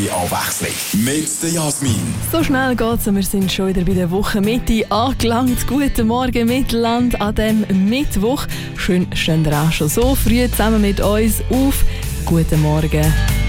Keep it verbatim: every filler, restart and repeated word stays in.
Abwechslung mit der Jasmin. So schnell geht's und wir sind schon wieder bei der Wochenmitte angelangt. Guten Morgen Mittelland an diesem Mittwoch. Schön, stehen ihr auch schon so früh zusammen mit uns auf. Guten Morgen.